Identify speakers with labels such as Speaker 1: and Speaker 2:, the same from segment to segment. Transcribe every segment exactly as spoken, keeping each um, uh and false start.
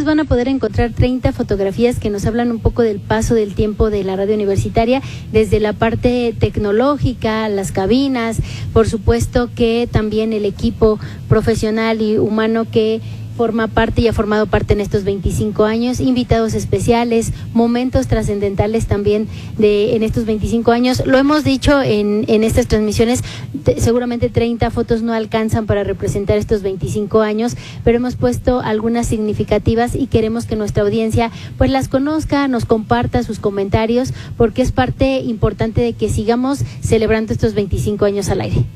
Speaker 1: ustedes van a poder encontrar treinta fotografías que nos hablan un poco del paso del tiempo de la radio universitaria, desde la parte tecnológica, las cabinas, por supuesto que también el equipo profesional y humano que forma parte y ha formado parte en estos veinticinco años, invitados especiales, momentos trascendentales también de en estos veinticinco años. Lo hemos dicho en, en estas transmisiones, te, seguramente treinta fotos no alcanzan para representar estos veinticinco años, pero hemos puesto algunas significativas y queremos que nuestra audiencia pues las conozca, nos comparta sus comentarios, porque es parte importante de que sigamos celebrando estos veinticinco años al aire.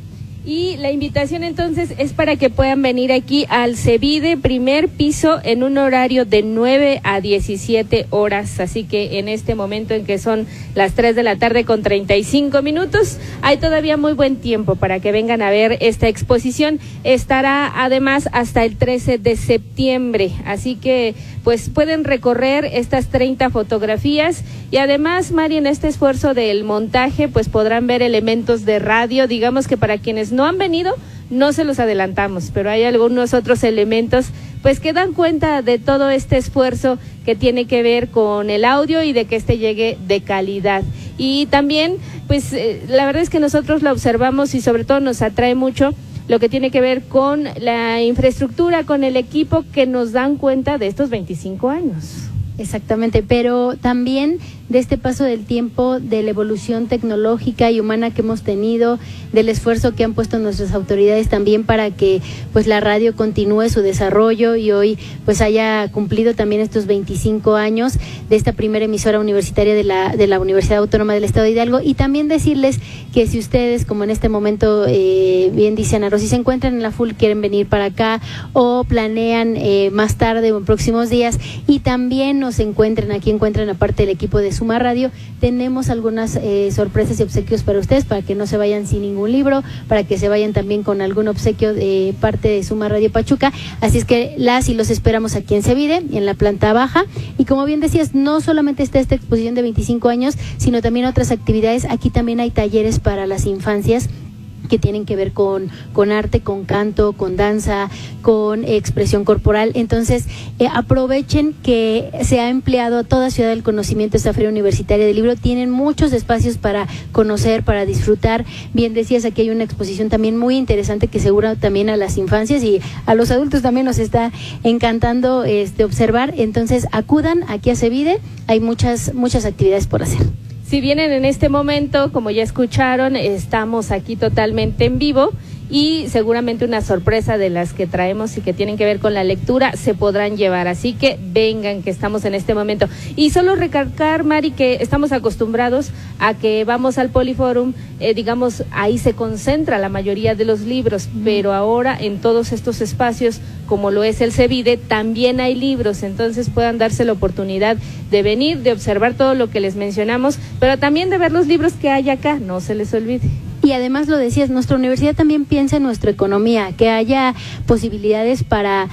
Speaker 2: Y la invitación entonces es para que puedan venir aquí al CEVIDE, primer piso, en un horario de nueve a diecisiete horas. Así que en este momento en que son las tres de la tarde con treinta y cinco minutos, hay todavía muy buen tiempo para que vengan a ver esta exposición. Estará además hasta el trece de septiembre. Así que pues pueden recorrer estas treinta fotografías. Y además, Mari, en este esfuerzo del montaje, pues podrán ver elementos de radio. Digamos que para quienes no han venido, no se los adelantamos, pero hay algunos otros elementos pues que dan cuenta de todo este esfuerzo que tiene que ver con el audio y de que este llegue de calidad. Y también, pues eh, la verdad es que nosotros lo observamos y sobre todo nos atrae mucho lo que tiene que ver con la infraestructura, con el equipo que nos dan cuenta de estos veinticinco años.
Speaker 1: Exactamente, pero también de este paso del tiempo, de la evolución tecnológica y humana que hemos tenido, del esfuerzo que han puesto nuestras autoridades también para que pues la radio continúe su desarrollo y hoy pues haya cumplido también estos veinticinco años de esta primera emisora universitaria de la de la Universidad Autónoma del Estado de Hidalgo. Y también decirles que si ustedes, como en este momento eh, bien dice Ana Rosy, se encuentran en la F U L, quieren venir para acá o planean eh, más tarde o en próximos días y también nos encuentren aquí, encuentran aparte del equipo de Suma Radio, tenemos algunas eh, sorpresas y obsequios para ustedes, para que no se vayan sin ningún libro, para que se vayan también con algún obsequio de parte de Suma Radio Pachuca. Así es que las y los esperamos aquí en CEVIDE, en la planta baja. Y como bien decías, no solamente está esta exposición de veinticinco años, sino también otras actividades. Aquí también hay talleres para las infancias que tienen que ver con, con arte, con canto, con danza, con expresión corporal. Entonces, eh, aprovechen que se ha empleado toda Ciudad del Conocimiento esta Feria Universitaria del Libro. Tienen muchos espacios para conocer, para disfrutar. Bien decías, aquí hay una exposición también muy interesante que seguro también a las infancias y a los adultos también nos está encantando este observar. Entonces, acudan aquí a CEVIDE, hay muchas, muchas actividades por hacer.
Speaker 2: Si vienen en este momento, como ya escucharon, estamos aquí totalmente en vivo y seguramente una sorpresa de las que traemos y que tienen que ver con la lectura se podrán llevar, así que vengan, que estamos en este momento. Y solo recalcar, Mari, que estamos acostumbrados a que vamos al Poliforum, eh, digamos, ahí se concentra la mayoría de los libros, pero ahora en todos estos espacios, como lo es el CEVIDE, también hay libros, entonces puedan darse la oportunidad de venir, de observar todo lo que les mencionamos, pero también de ver los libros que hay acá, no se les olvide.
Speaker 1: Y además lo decías, nuestra universidad también piensa en nuestra economía, que haya posibilidades para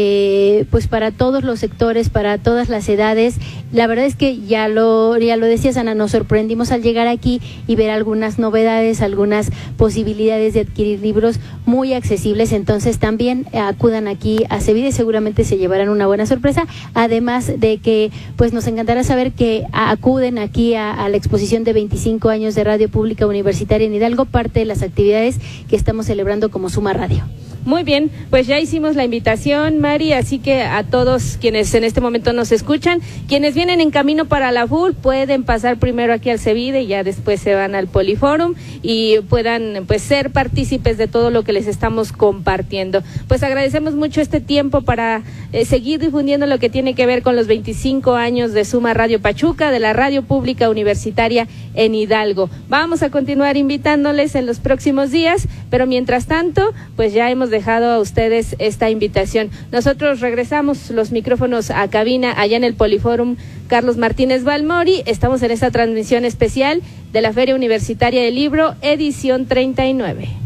Speaker 1: eh, pues para todos los sectores, para todas las edades. La verdad es que ya lo ya lo decías, Ana, nos sorprendimos al llegar aquí y ver algunas novedades, algunas posibilidades de adquirir libros muy accesibles. Entonces también acudan aquí a CEVIDE, seguramente se llevarán una buena sorpresa, además de que pues nos encantará saber que acuden aquí a, a la exposición de veinticinco años de Radio Pública Universitaria en Hidalgo, parte de las actividades que estamos celebrando como Suma Radio.
Speaker 2: Muy bien, pues ya hicimos la invitación, Mari, así que a todos quienes en este momento nos escuchan, quienes vienen en camino para la F U L, pueden pasar primero aquí al CEVIDE y ya después se van al Poliforum y puedan pues ser partícipes de todo lo que les estamos compartiendo. Pues agradecemos mucho este tiempo para eh, seguir difundiendo lo que tiene que ver con los veinticinco años de Suma Radio Pachuca, de la Radio Pública Universitaria en Hidalgo. Vamos a continuar invitándoles en los próximos días, pero mientras tanto, pues ya hemos dejado a ustedes esta invitación. Nosotros regresamos los micrófonos a cabina allá en el Poliforum Carlos Martínez Balmori. Estamos en esta transmisión especial de la Feria Universitaria del Libro, edición treinta y nueve.